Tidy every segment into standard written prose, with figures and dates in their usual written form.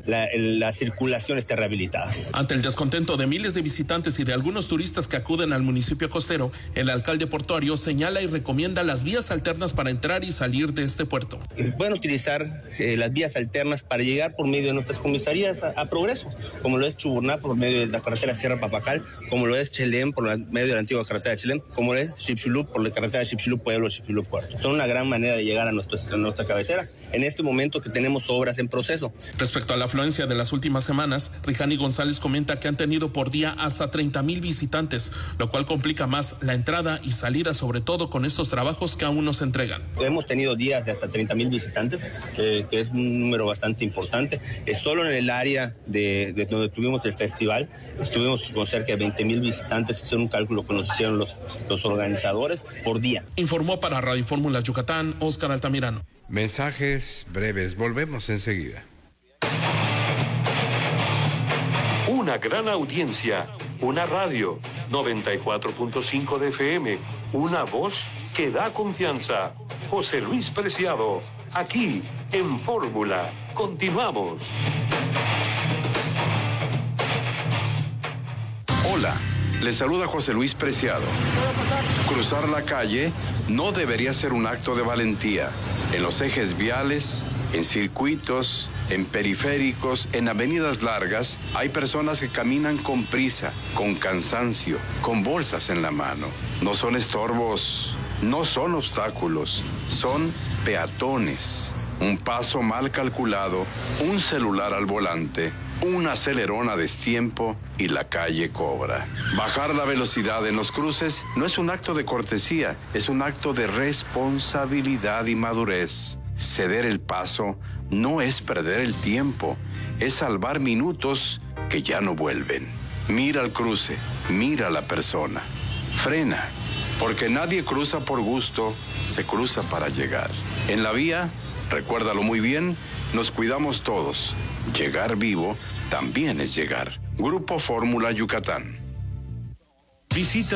la circulación esté rehabilitada. Ante el descontento de miles de visitantes y de algunos turistas que acuden al municipio costero, el alcalde portuario señala y recomienda las vías alternas para entrar y salir de este puerto. Pueden utilizar las vías alternas para llegar por medio de nuestras comisarías a Progreso, como lo es Chuburná por medio de la carretera Sierra Papacal, como lo es Chelem por medio de la antigua carretera de Chelem, como lo es Xipxulub por la carretera Xipxulub Pueblo, Xipxulub Puerto. Son una gran manera de llegar a nuestra cabecera en este momento que tenemos obras en proceso. Respecto a la afluencia de las últimas semanas, Rijani González comenta que han tenido por día hasta 30,000 visitantes, lo cual complica más la entrada y salida, sobre todo con estos trabajos que aún no se entregan. Hemos tenido días de hasta 30,000 visitantes, que es un número bastante importante. Solo en el área de donde tuvimos el festival, estuvimos con cerca de 20,000 visitantes, es un cálculo que nos hicieron los organizadores por día. Informó para Radio Fórmula Yucatán, Óscar Altamirano. Mensajes breves, volvemos enseguida. Una gran audiencia, una radio, 94.5 de FM, una voz que da confianza. José Luis Preciado, aquí en Fórmula. Continuamos. Hola, les saluda José Luis Preciado. Cruzar la calle no debería ser un acto de valentía. En los ejes viales, en circuitos, en periféricos, en avenidas largas, hay personas que caminan con prisa, con cansancio, con bolsas en la mano. No son estorbos, no son obstáculos, son peatones. Un paso mal calculado, un celular al volante, un acelerón a destiempo y la calle cobra. Bajar la velocidad en los cruces no es un acto de cortesía, es un acto de responsabilidad y madurez. Ceder el paso no es perder el tiempo, es salvar minutos que ya no vuelven. Mira el cruce, mira a la persona. Frena, porque nadie cruza por gusto, se cruza para llegar. En la vía, recuérdalo muy bien, nos cuidamos todos. Llegar vivo también es llegar. Grupo Fórmula Yucatán. Visita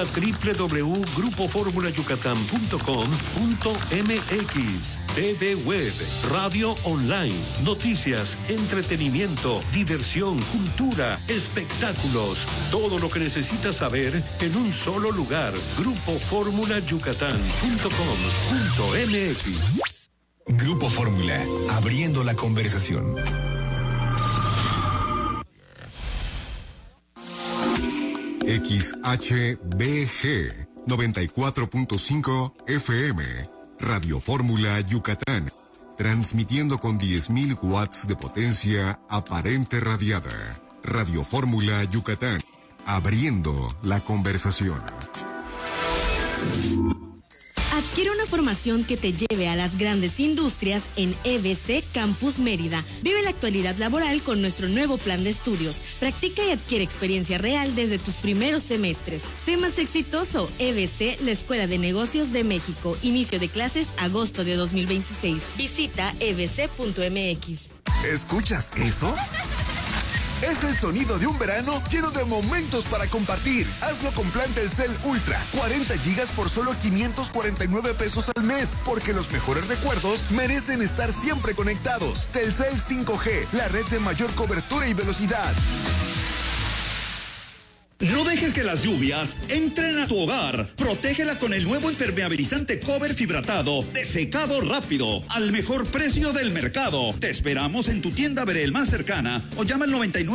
www.grupoformulayucatán.com.mx. TV Web, radio online, noticias, entretenimiento, diversión, cultura, espectáculos. Todo lo que necesitas saber en un solo lugar. Grupoformulayucatán.com.mx. Grupo Fórmula, abriendo la conversación. XHBG 94.5 FM, Radio Fórmula Yucatán, transmitiendo con 10,000 watts de potencia aparente radiada. Radio Fórmula Yucatán, abriendo la conversación. Adquiere una formación que te lleve a las grandes industrias en EBC Campus Mérida. Vive la actualidad laboral con nuestro nuevo plan de estudios. Practica y adquiere experiencia real desde tus primeros semestres. Sé más exitoso. EBC, la Escuela de Negocios de México. Inicio de clases agosto de 2026. Visita ebc.mx. ¿Escuchas eso? Es el sonido de un verano lleno de momentos para compartir. Hazlo con plan Telcel Ultra. 40 gigas por solo 549 pesos al mes. Porque los mejores recuerdos merecen estar siempre conectados. Telcel 5G, la red de mayor cobertura y velocidad. No dejes que las lluvias entren a tu hogar. Protégela con el nuevo impermeabilizante Cover Fibratado de secado rápido al mejor precio del mercado. Te esperamos en tu tienda Verel más cercana o llama al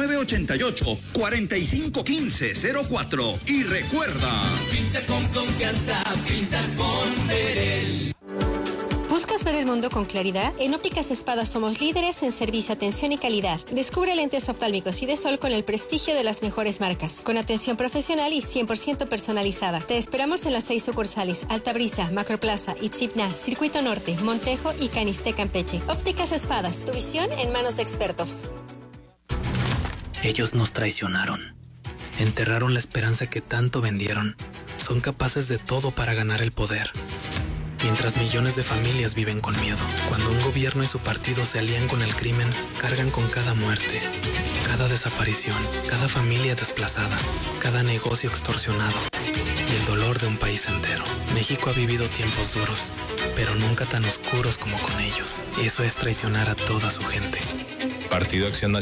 9988-451504. Y recuerda, pinta con confianza, pinta con Verel. ¿Buscas ver el mundo con claridad? En Ópticas Espadas somos líderes en servicio, atención y calidad. Descubre lentes oftálmicos y de sol con el prestigio de las mejores marcas, con atención profesional y 100% personalizada. Te esperamos en las 6 sucursales: Altabrisa, Macroplaza, Itzipna, Circuito Norte, Montejo y Caniste, Campeche. Ópticas Espadas, tu visión en manos de expertos. Ellos nos traicionaron. Enterraron la esperanza que tanto vendieron. Son capaces de todo para ganar el poder. Mientras millones de familias viven con miedo. Cuando un gobierno y su partido se alían con el crimen, cargan con cada muerte, cada desaparición, cada familia desplazada, cada negocio extorsionado y el dolor de un país entero. México ha vivido tiempos duros, pero nunca tan oscuros como con ellos. Eso es traicionar a toda su gente. Partido Acción Nacional.